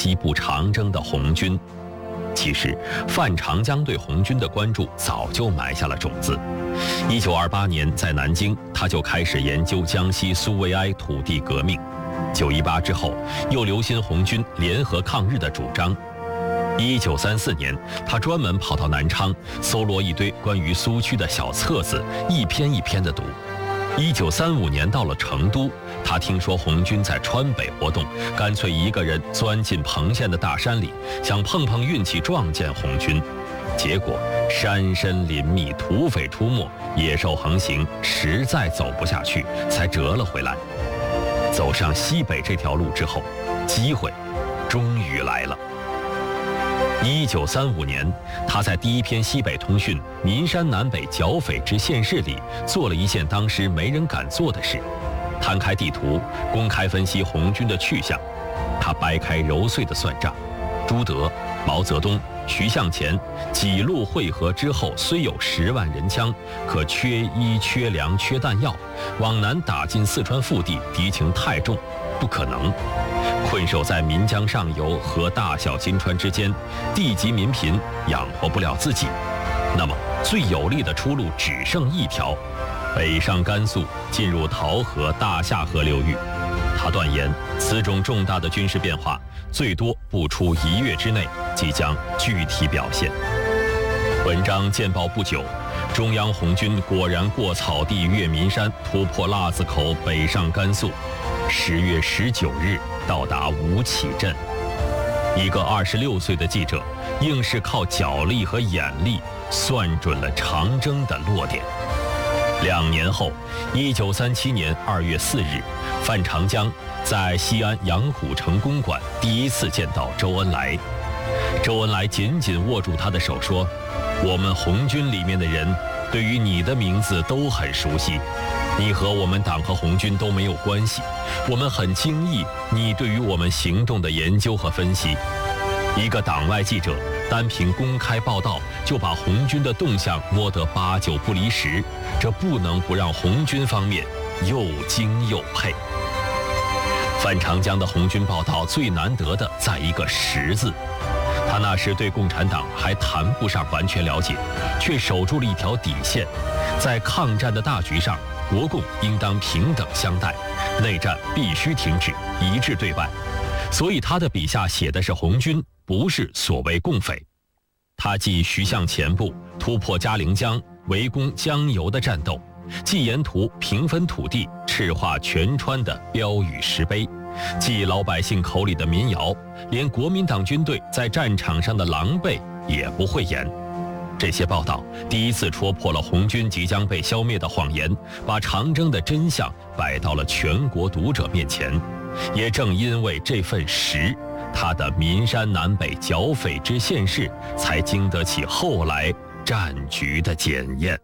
西部长征的红军。其实，范长江对红军的关注早就埋下了种子。1928年，在南京，他就开始研究江西苏维埃土地革命。918之后，又留心红军联合抗日的主张。1934年，他专门跑到南昌，搜罗一堆关于苏区的小册子，一篇一篇地读。1935年到了成都，他听说红军在川北活动，干脆一个人钻进彭县的大山里，想碰碰运气撞见红军。结果山深林密，土匪出没，野兽横行，实在走不下去，才折了回来。走上西北这条路之后，机会终于来了。1935年，他在第一篇西北通讯《岷山南北剿匪之县市》里做了一件当时没人敢做的事，摊开地图，公开分析红军的去向。他掰开揉碎的算账，朱德、毛泽东、徐向前几路会合之后，虽有10万人枪，可缺衣、缺粮、缺弹药，往南打进四川腹地，敌情太重，不可能。困守在岷江上游和大小金川之间，地级民贫，养活不了自己。那么最有利的出路只剩一条，北上甘肃，进入洮河、大夏河流域。他断言，此种重大的军事变化，最多不出1月之内即将具体表现。文章见报不久，中央红军果然过草地越岷山，突破腊子口，北上甘肃。10月19日到达吴起镇。一个26岁的记者，硬是靠脚力和眼力算准了长征的落点。2年后，1937年2月4日，范长江在西安杨虎城公馆第一次见到周恩来。周恩来紧紧握住他的手说：“我们红军里面的人对于你的名字都很熟悉，你和我们党和红军都没有关系，我们很惊异你对于我们行动的研究和分析。”一个党外记者单凭公开报道就把红军的动向摸得8、9不离10，这不能不让红军方面又惊又佩。范长江的红军报道最难得的在一个“实”字，他那时对共产党还谈不上完全了解，却守住了一条底线，在抗战的大局上，国共应当平等相待，内战必须停止，一致对外。所以他的笔下写的是红军，不是所谓共匪。他既徐向前部突破嘉陵江，围攻江油的战斗，既沿途平分土地，赤化全川的标语石碑，既老百姓口里的民谣，连国民党军队在战场上的狼狈也不会言。这些报道第一次戳破了红军即将被消灭的谎言，把长征的真相摆到了全国读者面前。也正因为这份实，他的岷山南北剿匪之县市才经得起后来战局的检验。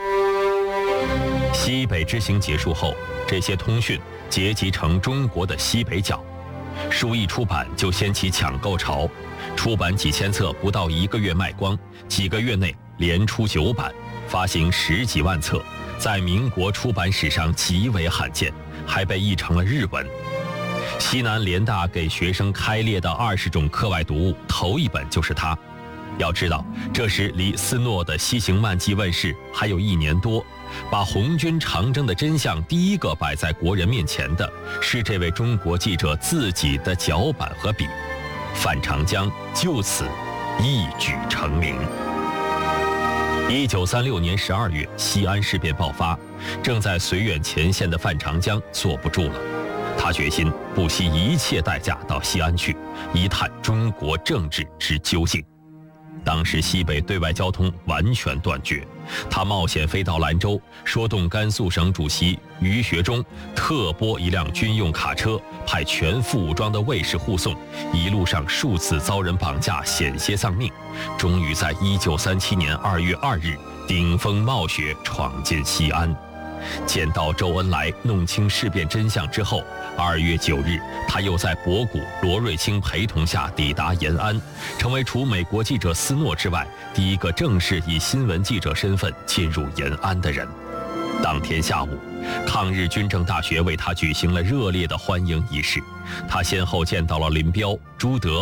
西北之行结束后，这些通讯结集成中国的西北角，书一出版就掀起抢购潮，出版几千册不到1个月卖光，几个月内连出9版，发行10几万册，在民国出版史上极为罕见，还被译成了日文。西南联大给学生开列的20种课外读物，头一本就是它。要知道，这时离斯诺的《西行漫记》问世还有1年多，把红军长征的真相第一个摆在国人面前的是这位中国记者自己的脚板和笔。范长江就此一举成名。1936年12月，西安事变爆发，正在绥远前线的范长江坐不住了，他决心不惜一切代价到西安去，一探中国政治之究竟。当时西北对外交通完全断绝，他冒险飞到兰州，说动甘肃省主席于学忠特拨一辆军用卡车，派全副武装的卫士护送，一路上数次遭人绑架，险些丧命，终于在1937年2月2日顶风冒雪闯进西安。见到周恩来，弄清事变真相之后，2月9日，他又在博古、罗瑞卿陪同下抵达延安，成为除美国记者斯诺之外第一个正式以新闻记者身份进入延安的人。当天下午，抗日军政大学为他举行了热烈的欢迎仪式，他先后见到了林彪、朱德、